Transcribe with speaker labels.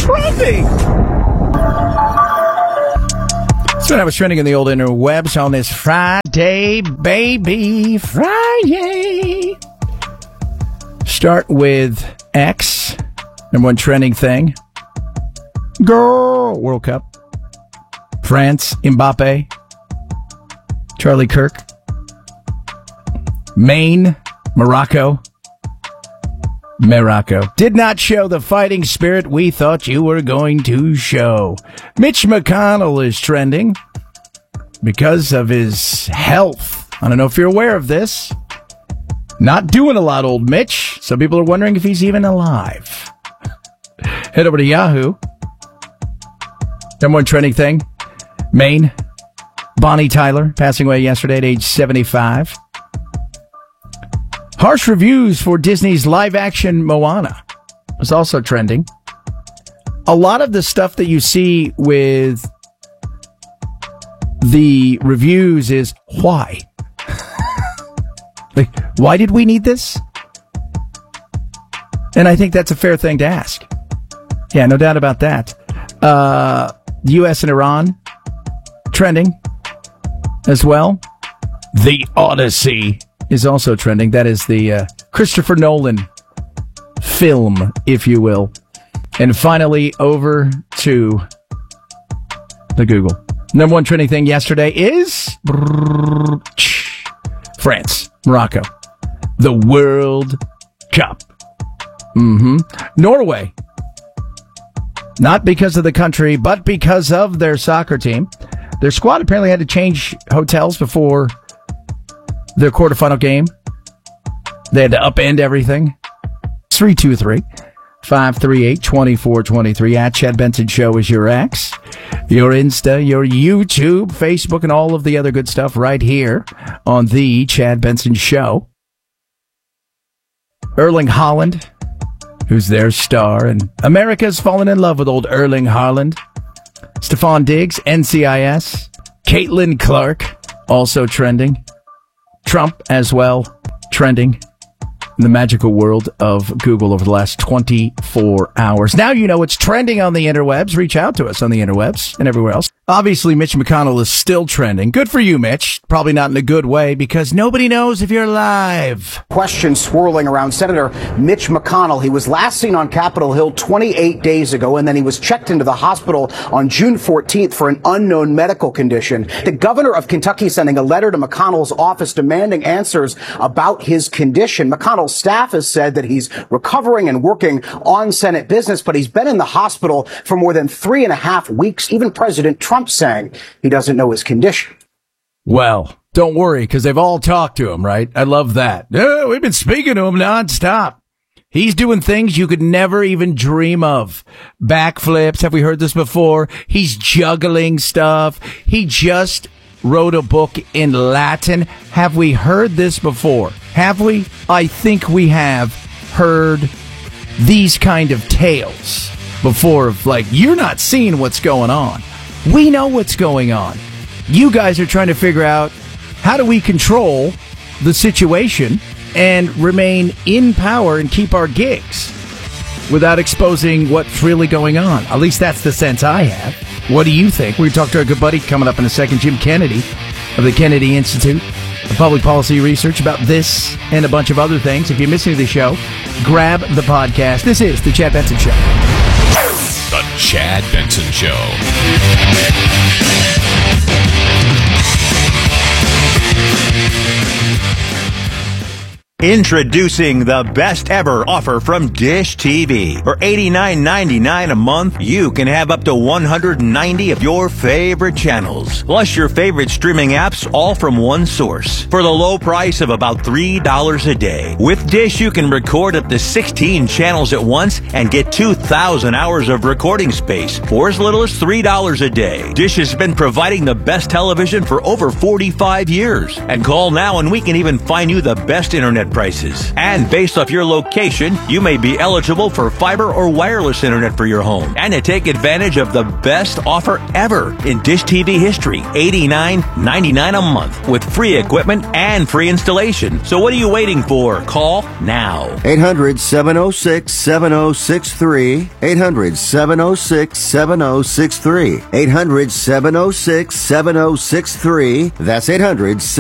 Speaker 1: trending. So that was trending in the old interwebs on this Friday, baby, Friday. Start with X, number one trending thing. Girl, World Cup. France, Mbappe. Charlie Kirk. Maine, Morocco. Did not show the fighting spirit we thought you were going to show. Mitch McConnell is trending because of his health. I don't know if you're aware of this. Not doing a lot, old Mitch. Some people are wondering if he's even alive. Head over to Yahoo. Number one trending thing. Maine. Bonnie Tyler passing away yesterday at age 75. Harsh reviews for Disney's live-action Moana was also trending. A lot of the stuff that you see with the reviews is why? Like, why did we need this? And I think that's a fair thing to ask. Yeah, no doubt about that. The U.S. and Iran trending as well. The Odyssey is also trending. That is the Christopher Nolan film, if you will. And finally, over to the Google. Number one trending thing yesterday is France, Morocco, the World Cup. Norway. Not because of the country, but because of their soccer team. Their squad apparently had to change hotels before their quarterfinal game. They had to upend everything. 323-538-2423. At Chad Benson Show is your X, your Insta, your YouTube, Facebook, and all of the other good stuff right here on the Chad Benson Show. Erling Haaland, who's their star, and America's fallen in love with old Erling Haaland. Stephon Diggs, NCIS. Caitlin Clark, also trending. Trump as well, trending in the magical world of Google over the last 24 hours. Now you know it's trending on the interwebs. Reach out to us on the interwebs and everywhere else. Obviously, Mitch McConnell is still trending. Good for you, Mitch. Probably not in a good way because nobody knows if you're alive.
Speaker 2: Questions swirling around Senator Mitch McConnell. He was last seen on Capitol Hill 28 days ago, and then he was checked into the hospital on June 14th for an unknown medical condition. The governor of Kentucky sending a letter to McConnell's office demanding answers about his condition. McConnell's staff has said that he's recovering and working on Senate business, but he's been in the hospital for more than 3.5 weeks. Even President Trump saying he doesn't know his condition.
Speaker 1: Well, don't worry, because they've all talked to him, right? I love that. We've been speaking to him nonstop. He's doing things you could never even dream of. Backflips. Have we heard this before? He's juggling stuff. He just wrote a book in Latin. Have we heard this before? Have we? I think we have heard these kind of tales before of like, you're not seeing what's going on. We know what's going on. You guys are trying to figure out how do we control the situation and remain in power and keep our gigs without exposing what's really going on. At least that's the sense I have. What do you think? We're going to talk to our good buddy coming up in a second, Jim Kennedy of the Kennedy Institute of Public Policy Research, about this and a bunch of other things. If you're missing the show, grab the podcast. This is The Chad Benson Show.
Speaker 3: The Chad Benson Show.
Speaker 4: Introducing the best ever offer from Dish TV. For $89.99 a month, you can have up to 190 of your favorite channels, plus your favorite streaming apps, all from one source, for the low price of about $3 a day. With Dish, you can record up to 16 channels at once and get 2,000 hours of recording space for as little as $3 a day. Dish has been providing the best television for over 45 years. And call now and we can even find you the best internet internet prices. And based off your location, you may be eligible for fiber or wireless internet for your home. And to take advantage of the best offer ever in Dish TV history, $89.99 a month with free equipment and free installation. So what are you waiting for? Call now.
Speaker 5: 800-706-7063. 800-706-7063. 800-706-7063. That's 800